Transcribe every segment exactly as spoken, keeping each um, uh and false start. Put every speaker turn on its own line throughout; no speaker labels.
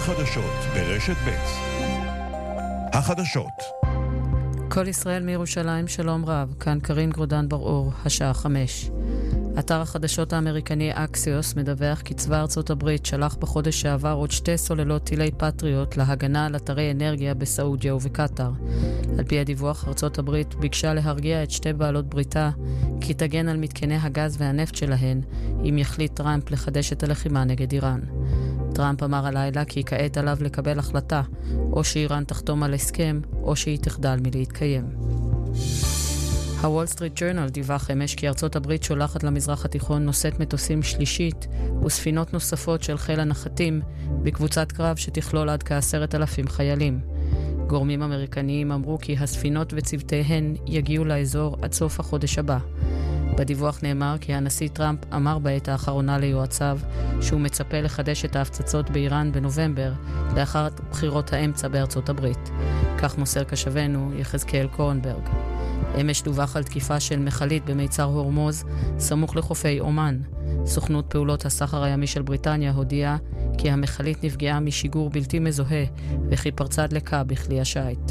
חדשות ברשת ב'. החדשות.
כל ישראל מירושלים, שלום רב. כאן קרין גרודן בר-אור, השעה חמש. אתר החדשות האמריקני אקסיוס מדווח כי צבא ארצות הברית שלח בחודש שעבר עוד שתי סוללות טילי פטריוט להגנה על אתרי אנרגיה בסעודיה ובקטר. על פי הדיווח, ארצות הברית ביקשה להרגיע את שתי בעלות בריתה כי תגן על מתקני הגז והנפט שלהן אם יחליט טראמפ לחדש את הלחימה נגד איראן. טראמפ אמר הלילה כי כעת עליו לקבל החלטה, או שאיראן תחתום על הסכם, או שהיא תחדל מלהתקיים. הוול סטריט ג'ורנל דיווח אמש כי ארצות הברית שולחת למזרח התיכון נושאת מטוסים שלישית וספינות נוספות של חיל הנחתים בקבוצת קרב שתכלול עד כעשרת אלפים חיילים. גורמים אמריקניים אמרו כי הספינות וצוותיהן יגיעו לאזור עד סוף החודש הבא. בדיווח נאמר כי הנשיא טראמפ אמר בעת האחרונה ליועציו שהוא מצפה לחדש את ההפצצות באיראן בנובמבר לאחר בחירות האמצע בארצות הברית. כך מוסר קשבנו יחזקאל קורנברג. אמש דווח על תקיפה של מכלית במיצר הורמוז סמוך לחופי אומן. סוכנות פעולות הסחר הימי של בריטניה הודיעה כי המכלית נפגעה משיגור בלתי מזוהה וכי פרצה דלקה בכלי השיט.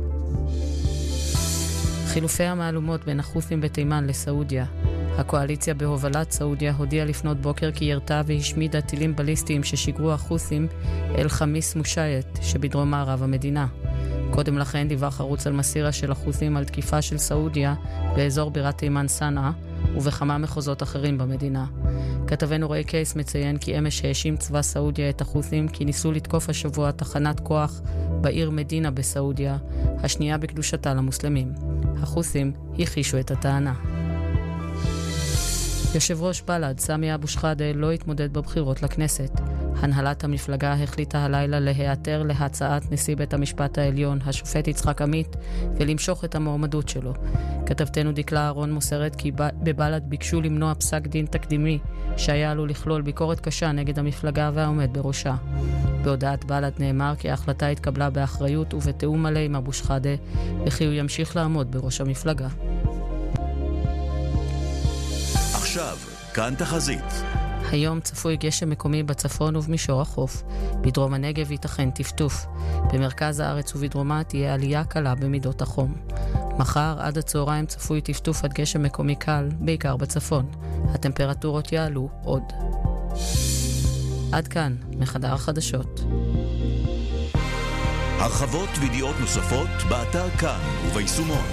חילופי המעלומות בין החות'ים בתימן לסעודיה. הקואליציה בהובלת סעודיה הודיעה לפנות בוקר כי ירתה והשמידה טילים בליסטיים ששיגרו החות'ים אל חמיס מושייט שבדרום מערב המדינה. קודם לכן דיווח ערוץ אל-מסירה של החות'ים על תקיפה של סעודיה באזור בירת תימן סנעה ובכמה מחוזות אחרים במדינה. כתבנו ראי קייס מציין כי אמש האשים צבא סעודיה את החות'ים כי ניסו לתקוף השבוע תחנת כוח בעיר מדינה בסעודיה, השנייה בקדושתה למוסלמים. החות'ים הכחישו את הטענה. יושב ראש בל"ד סמי אבו שחאדה לא התמודד בבחירות לכנסת. הנהלת המפלגה החליטה הלילה להיעתר להצעת נשיא בית המשפט העליון, השופט יצחק עמית, ולמשוך את המועמדות שלו. כתבתנו דקלה אהרון מוסרת כי בבל"ד ביקשו למנוע פסק דין תקדימי שהיה עלול לכלול ביקורת קשה נגד המפלגה והעומד בראשה. בהודעת בל"ד נאמר כי ההחלטה התקבלה באחריות ובתיאום מלא עם אבו שחאדה, וכי הוא ימשיך לעמוד בראש המפלגה.
עכשיו, כאן תחזית.
היום צפוי גשם מקומי בצפון ובמישור החוף. בדרום הנגב ייתכן טפטוף. במרכז הארץ ובדרומה תהיה עלייה קלה במידות החום. מחר עד הצהריים צפוי טפטוף עד גשם מקומי קל, בעיקר בצפון. הטמפרטורות יעלו עוד. עד כאן, מחדר החדשות.
הרחבות וידיעות נוספות באתר כאן וביישומון.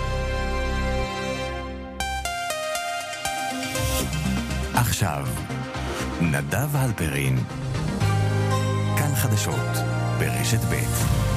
עכשיו, נדב הלפרין, כאן חדשות ברשת ב'.